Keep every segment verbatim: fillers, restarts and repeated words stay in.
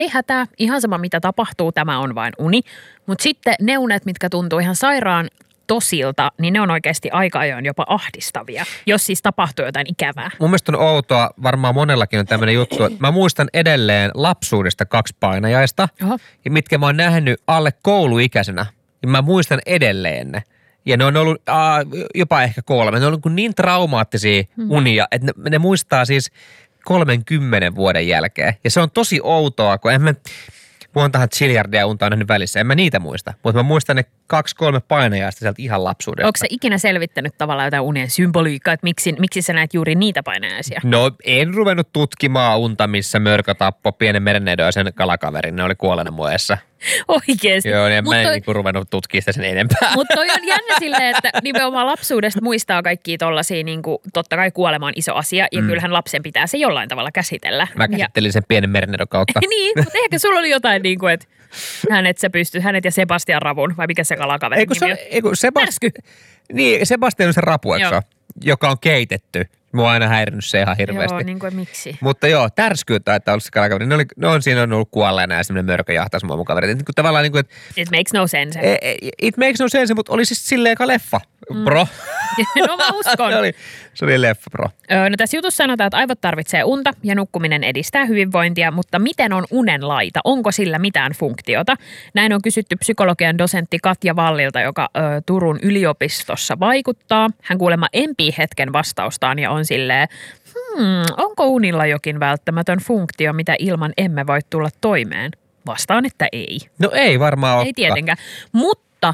ei hätää, ihan sama mitä tapahtuu, tämä on vain uni. Mutta sitten ne unet, mitkä tuntuu ihan sairaan tosilta, niin ne on oikeasti aika ajoin jopa ahdistavia, jos siis tapahtuu jotain ikävää. Mun mielestä on outoa, varmaan monellakin on tämmöinen juttu, että mä muistan edelleen lapsuudesta kaksi painajaista, Oho. ja mitkä mä oon nähnyt alle kouluikäisenä, niin mä muistan edelleen ne. Ja ne on ollut äh, jopa ehkä kolme. Ne on ollut niin traumaattisia hmm. unia, että ne, ne muistaa siis kolmenkymmenen vuoden jälkeen. Ja se on tosi outoa, kun en mä montahan ziljardia unta on nähnyt välissä. En mä niitä muista, mutta mä muistan ne kaksi, kolme painajaista sieltä ihan lapsuudesta. Onko se ikinä selvittänyt tavallaan jotain unien symboliikkaa, että miksi, miksi sä näet juuri niitä painajaisia? No en ruvennut tutkimaan unta, missä mörkö tappoi pienen merenneidon ja sen kalakaverin. Ne oli kuolleena mueessa. Oikeesti. Joo, niin mä en toi, niinku ruvennut tutkimaan sitä sen enempää. Mutta toi on jännä silleen, että nimenomaan lapsuudesta muistaa kaikkia tollasia, niinku, totta kai kuolema on iso asia, ja mm. kyllähän lapsen pitää se jollain tavalla käsitellä. Mä käsittelin ja sen pienen merenneidon kautta. Niin, mutta ehkä sulla oli jotain niin kuin, että hänet sä pystyt, hänet ja Sebastian Ravun, vai mikä se kalakaveri nimi on? Eiku Sebast- niin, Sebastian on se rapu, eikö joka on keitetty. Mua on aina häirinnyt se ihan hirveästi. Joo, niin kuin miksi. Mutta joo, tärsky taitaa olla se kalakaveri. Ne, oli, ne on siinä on ollut kuolleena ja semmoinen mörkö jahtaisi mua mun kaverit. Niin tavallaan niin kuin, että It makes no sense. It makes no sense, mutta oli siis silleen eka leffa, bro. Mm. No mä uskon. se, oli, se oli leffa, bro. Öö, no tässä jutussa sanotaan, että aivot tarvitsee unta ja nukkuminen edistää hyvinvointia, mutta miten on unen laita? Onko sillä mitään funktiota? Näin on kysytty psykologian dosentti Katja Vallilta, joka ö, Turun yliopistossa vaikuttaa. Hän kuulemma empii hetken vastaustaan ja on silleen, hmm, onko unilla jokin välttämätön funktio, mitä ilman emme voi tulla toimeen? Vastaan, että ei. No ei varmaan ole. Ei tietenkään, mutta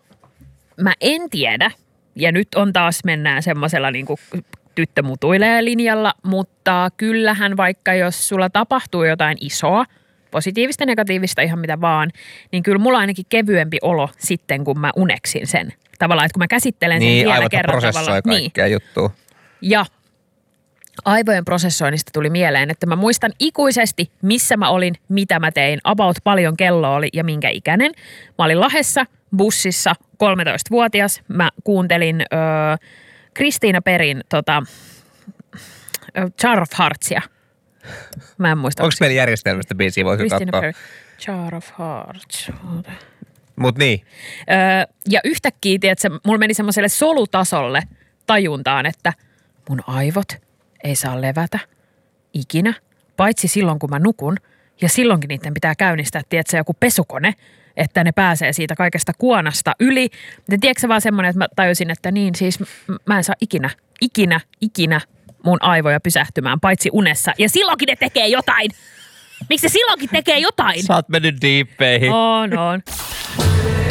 mä en tiedä. Ja nyt on taas mennään semmoisella niin kuin tyttö mutuilee linjalla, mutta kyllähän vaikka jos sulla tapahtuu jotain isoa, positiivista, negatiivista, ihan mitä vaan, niin kyllä mulla on ainakin kevyempi olo sitten, kun mä uneksin sen. Tavallaan, että kun mä käsittelen sen niin, vielä kerran tavallaan. Niin, aivot kaikkea niin. juttua. Ja aivojen prosessoinnista tuli mieleen, että mä muistan ikuisesti, missä mä olin, mitä mä tein, about paljon kello oli ja minkä ikäinen. Mä olin Lahdessa, bussissa, kolmetoistavuotias. Mä kuuntelin öö, Kristiina Perin tota, Jar of Heartsia. Mä en muista. Onko meillä järjestelmästä biisiä, voisi katsoa? Kristiina Peri, Jar of Hearts. Mut niin. Öö, ja yhtäkkiä, tiedätkö, mulla meni semmoiselle solutasolle tajuntaan, että mun aivot ei saa levätä ikinä, paitsi silloin kun mä nukun. Ja silloinkin niiden pitää käynnistää, tiedätkö, joku pesukone, että ne pääsee siitä kaikesta kuonasta yli. Ja tiedätkö vaan semmoinen, että mä tajusin, että niin siis mä en saa ikinä, ikinä, ikinä mun aivoja pysähtymään, paitsi unessa. Ja silloinkin ne tekee jotain. Miksi se silloinkin tekee jotain? Sä oot mennyt diippeihin. On, on.